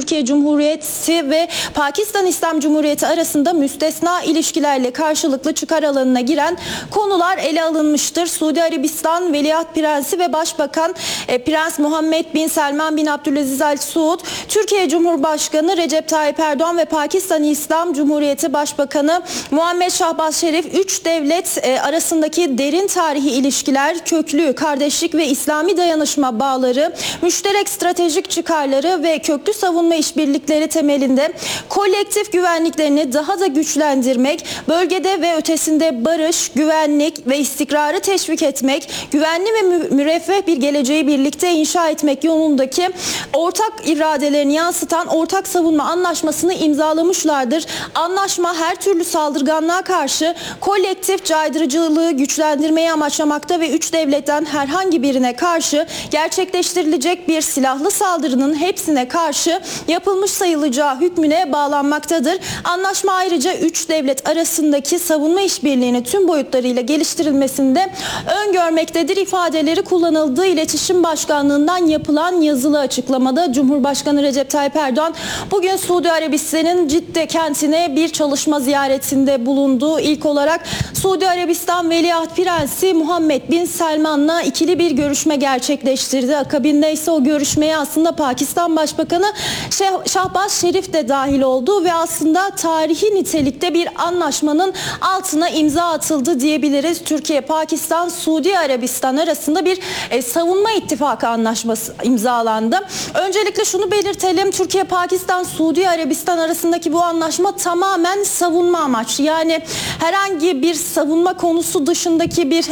Türkiye Cumhuriyeti ve Pakistan İslam Cumhuriyeti arasında müstesna ilişkilerle karşılıklı çıkar alanına giren konular ele alınmıştır. Suudi Arabistan Veliaht Prensi ve Başbakan Prens Muhammed Bin Selman Bin Abdülaziz Al Suud, Türkiye Cumhurbaşkanı Recep Tayyip Erdoğan ve Pakistan İslam Cumhuriyeti Başbakanı Muhammed Şahbaz Şerif, üç devlet arasındaki derin tarihi ilişkiler, köklü kardeşlik ve İslami dayanışma bağları, müşterek stratejik çıkarları ve köklü savunma işbirlikleri temelinde kolektif güvenliklerini daha da güçlendirmek, bölgede ve ötesinde barış, güvenlik ve istikrarı teşvik etmek, güvenli ve müreffeh bir geleceği birlikte inşa etmek yolundaki ortak iradelerini yansıtan ortak savunma anlaşmasını imzalamışlardır. Anlaşma her türlü saldırganlığa karşı kolektif caydırıcılığı güçlendirmeyi amaçlamakta ve üç devletten herhangi birine karşı gerçekleştirilecek bir silahlı saldırının hepsine karşı yapılmış sayılacağı hükmüne bağlanmaktadır. Anlaşma ayrıca üç devlet arasındaki savunma işbirliğini tüm boyutlarıyla geliştirilmesinde öngörmektedir ifadeleri kullanıldığı İletişim Başkanlığı'ndan yapılan yazılı açıklamada Cumhurbaşkanı Recep Tayyip Erdoğan bugün Suudi Arabistan'ın Cidde kentine bir çalışma ziyaretinde bulundu. İlk olarak Suudi Arabistan Veliaht Prensi Muhammed Bin Selman'la ikili bir görüşme gerçekleştirdi. Akabinde ise o görüşmeye aslında Pakistan Başbakanı Şahbaz Şerif de dahil oldu ve aslında tarihi nitelikte bir anlaşmanın altına imza atıldı diyebiliriz. Türkiye, Pakistan, Suudi Arabistan arasında bir savunma ittifakı anlaşması imzalandı. Öncelikle şunu belirtelim. Türkiye, Pakistan, Suudi Arabistan arasındaki bu anlaşma tamamen savunma amaçlı. Yani herhangi bir savunma konusu dışındaki bir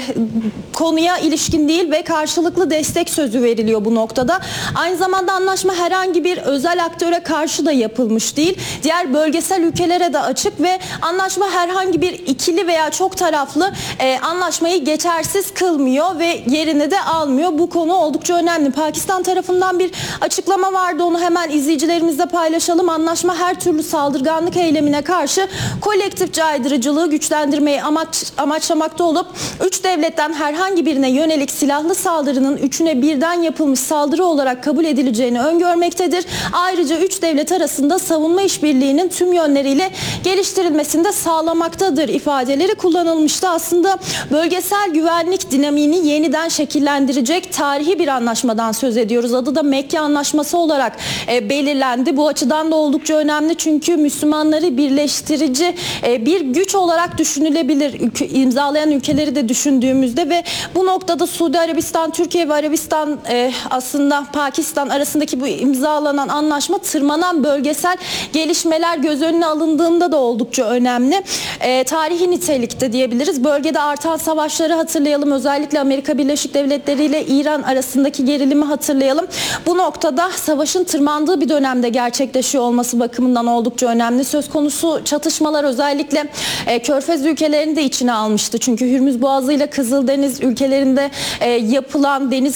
konuya ilişkin değil ve karşılıklı destek sözü veriliyor bu noktada. Aynı zamanda anlaşma herhangi bir özel aktöre karşı da yapılmış değil. Diğer bölgesel ülkelere de açık ve anlaşma herhangi bir ikili veya çok taraflı anlaşmayı geçersiz kılmıyor ve yerini de almıyor. Bu konu oldukça önemli. Pakistan tarafından bir açıklama vardı. Onu hemen izleyicilerimizle paylaşalım. Anlaşma her türlü saldırganlık eylemine karşı kolektif caydırıcılığı güçlendirmeyi amaçlamakta olup üç devletten herhangi birine yönelik silahlı saldırının üçüne birden yapılmış saldırı olarak kabul edileceğini öngörmektedir. Ayrıca üç devlet arasında savunma işbirliğinin tüm yönleriyle geliştirilmesinde sağlamaktadır ifadeleri kullanılmıştı. Aslında bölgesel güvenlik dinamiğini yeniden şekillendirecek tarihi bir anlaşmadan söz ediyoruz. Adı da Mekke Anlaşması olarak belirlendi. Bu açıdan da oldukça önemli çünkü Müslümanları birleştirici bir güç olarak düşünülebilir. İmzalayan ülkeleri de düşündüğümüzde ve bu noktada Suudi Arabistan, Türkiye ve Arabistan aslında Pakistan arasındaki bu imzalanan anlaşma tırmanan bölgesel gelişmeler göz önüne alındığında da oldukça önemli. Tarihi nitelikte diyebiliriz. Bölgede artan savaşları hatırlayalım. Özellikle Amerika Birleşik Devletleri ile İran arasındaki gerilimi hatırlayalım. Bu noktada savaşın tırmandığı bir dönemde gerçekleşiyor olması bakımından oldukça önemli. Söz konusu çatışmalar özellikle Körfez ülkelerini de içine almıştı. Çünkü Hürmüz Boğazı ile Kızıldeniz ülkelerinde yapılan deniz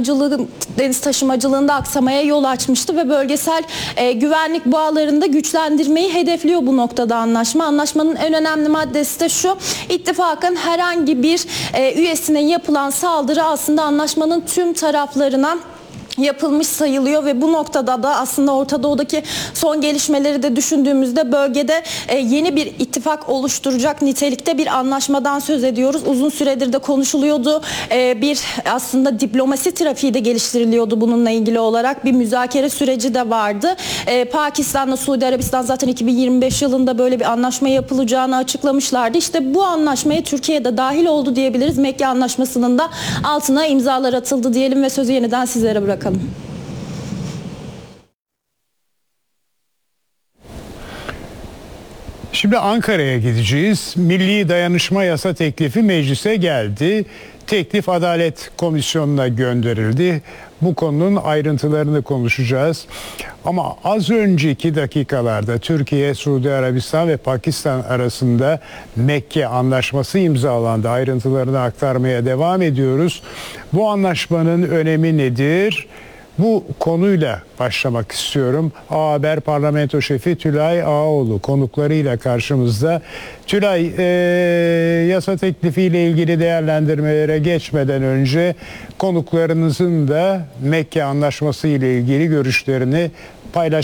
taşımacılığında aksamaya yol açmıştı ve bölgesel güvenlik bağlarında güçlendirmeyi hedefliyor bu noktada anlaşma. Anlaşmanın en önemli maddesi de şu: ittifakın herhangi bir üyesine yapılan saldırı aslında anlaşmanın tüm taraflarına yapılmış sayılıyor ve bu noktada da aslında Orta Doğu'daki son gelişmeleri de düşündüğümüzde bölgede yeni bir ittifak oluşturacak nitelikte bir anlaşmadan söz ediyoruz. Uzun süredir de konuşuluyordu. Bir aslında diplomasi trafiği de geliştiriliyordu bununla ilgili olarak. Bir müzakere süreci de vardı. Pakistan'la Suudi Arabistan zaten 2025 yılında böyle bir anlaşma yapılacağını açıklamışlardı. İşte bu anlaşmaya Türkiye'de dahil oldu diyebiliriz. Mekke Anlaşması'nın da altına imzalar atıldı diyelim ve sözü yeniden sizlere bırakalım. Şimdi Ankara'ya gideceğiz. Milli Dayanışma Yasa teklifi meclise geldi. Teklif Adalet Komisyonu'na gönderildi. Bu konunun ayrıntılarını konuşacağız. Ama az önceki dakikalarda Türkiye, Suudi Arabistan ve Pakistan arasında Mekke Anlaşması imzalandı. Ayrıntılarını aktarmaya devam ediyoruz. Bu anlaşmanın önemi nedir? Bu konuyla başlamak istiyorum. A Haber Parlamento Şefi Tülay Ağaoğlu konuklarıyla karşımızda. Tülay, yasa teklifiyle ilgili değerlendirmelere geçmeden önce konuklarınızın da Mekke Anlaşması ile ilgili görüşlerini paylaşmak